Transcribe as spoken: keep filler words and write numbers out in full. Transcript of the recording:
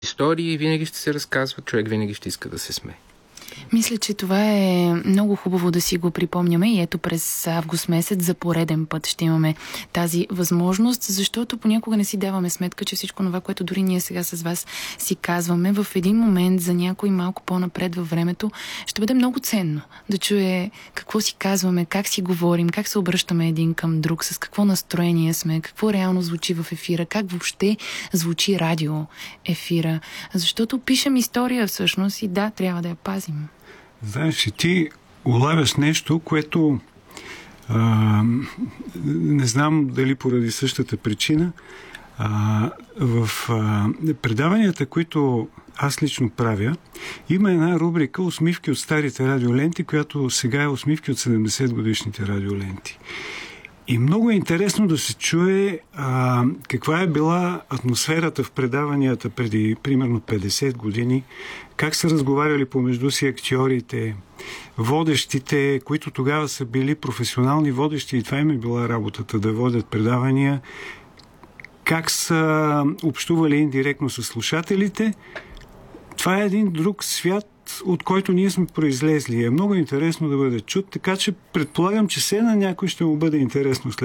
истории винаги ще се разказват, човек винаги ще иска да се смее. Мисля, че това е много хубаво да си го припомняме и ето през август месец за пореден път ще имаме тази възможност, защото понякога не си даваме сметка, че всичко това, което дори ние сега с вас си казваме, в един момент за някой малко по-напред във времето ще бъде много ценно да чуе какво си казваме, как си говорим, как се обръщаме един към друг, с какво настроение сме, какво реално звучи в ефира, как въобще звучи радио ефира, защото пишем история всъщност и да, трябва да я пазим. Знаеш, и ти улавяш нещо, което а, не знам дали поради същата причина а, в а, предаванията, които аз лично правя, има една рубрика "Усмивки от старите радиоленти", която сега е "Усмивки от седемдесет годишните радиоленти". И много е интересно да се чуе а, каква е била атмосферата в предаванията преди примерно петдесет години, как са разговаряли помежду си актьорите, водещите, които тогава са били професионални водещи и това им е била работата, да водят предавания, как са общували индиректно с слушателите. Това е един друг свят, от който ние сме произлезли. Е много интересно да бъде чут, така че предполагам, че все на някой ще му бъде интересно след